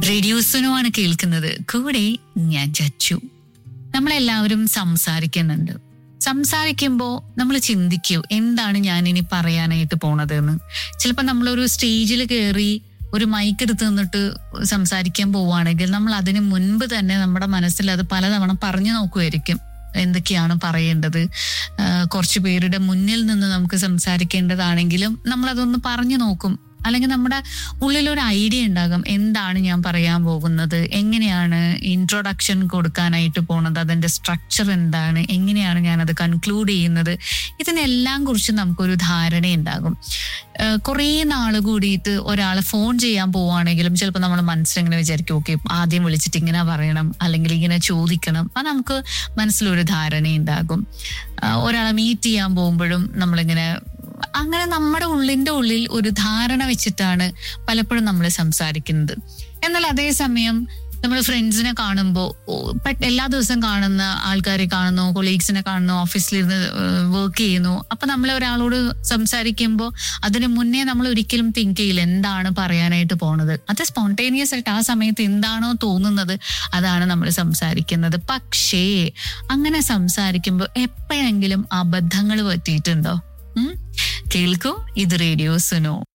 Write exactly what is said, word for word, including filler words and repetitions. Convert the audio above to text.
Radio സുനുവാണ് കേൾക്കുന്നത്. കൂടെ ഞാൻ ചച്ചു. നമ്മളെല്ലാവരും സംസാരിക്കുന്നുണ്ട്. സംസാരിക്കുമ്പോൾ നമ്മൾ ചിന്തിക്കൂ, എന്താണ് ഞാൻ ഇനി പറയാനായിട്ട് പോണത് എന്ന്. ചിലപ്പോൾ നമ്മളൊരു സ്റ്റേജിൽ കയറി ഒരു മൈക്ക് എടുത്ത് നിന്നിട്ട് സംസാരിക്കാൻ പോവുകയാണെങ്കിൽ നമ്മൾ അതിന് മുൻപ് തന്നെ നമ്മുടെ മനസ്സിൽ അത് പലതവണ പറഞ്ഞു നോക്കുമായിരിക്കും. എന്തൊക്കെയാണ് പറയേണ്ടത്, കുറച്ചു പേരുടെ മുന്നിൽ നിന്ന് നമുക്ക് സംസാരിക്കേണ്ടതാണെങ്കിലും നമ്മളതൊന്ന് പറഞ്ഞു നോക്കും. അല്ലെങ്കിൽ നമ്മുടെ ഉള്ളിലൊരു ഐഡിയ ഉണ്ടാകും, എന്താണ് ഞാൻ പറയാൻ പോകുന്നത്, എങ്ങനെയാണ് ഇൻട്രൊഡക്ഷൻ കൊടുക്കാനായിട്ട് പോണത്, അതിൻ്റെ സ്ട്രക്ചർ എന്താണ്, എങ്ങനെയാണ് ഞാനത് കൺക്ലൂഡ് ചെയ്യുന്നത്, ഇതിനെല്ലാം കുറിച്ച് നമുക്കൊരു ധാരണയുണ്ടാകും. കുറേ നാൾ കൂടിയിട്ട് ഒരാളെ ഫോൺ ചെയ്യാൻ പോവുകയാണെങ്കിലും ചിലപ്പോൾ നമ്മൾ മനസ്സിലിങ്ങനെ വിചാരിക്കും, ഓക്കെ ആദ്യം വിളിച്ചിട്ട് ഇങ്ങനെ പറയണം അല്ലെങ്കിൽ ഇങ്ങനെ ചോദിക്കണം. അത് നമുക്ക് മനസ്സിലൊരു ധാരണയുണ്ടാകും. ഒരാളെ മീറ്റ് ചെയ്യാൻ പോകുമ്പോഴും നമ്മളിങ്ങനെ അങ്ങനെ നമ്മുടെ ഉള്ളിന്റെ ഉള്ളിൽ ഒരു ധാരണ വെച്ചിട്ടാണ് പലപ്പോഴും നമ്മൾ സംസാരിക്കുന്നത്. എന്നാൽ അതേസമയം നമ്മൾ ഫ്രണ്ട്സിനെ കാണുമ്പോൾ, എല്ലാ ദിവസവും കാണുന്ന ആൾക്കാരെ കാണുന്നു, കൊളീഗ്സിനെ കാണുന്നു, ഓഫീസിലിരുന്ന് വർക്ക് ചെയ്യുന്നു. അപ്പൊ നമ്മൾ ഒരാളോട് സംസാരിക്കുമ്പോൾ അതിന് മുന്നേ നമ്മൾ ഒരിക്കലും തിങ്ക് ചെയ്യില്ല എന്താണ് പറയാനായിട്ട് പോണത്. അത് സ്പോണ്ടേനിയസ് ആയിട്ട് ആ സമയത്ത് എന്താണോ തോന്നുന്നത് അതാണ് നമ്മൾ സംസാരിക്കുന്നത്. പക്ഷേ അങ്ങനെ സംസാരിക്കുമ്പോൾ എപ്പോഴെങ്കിലും അബദ്ധങ്ങൾ പറ്റിയിട്ടുണ്ടോ? കേൾക്കൂ, ഇത് റേഡിയോ സുനോ.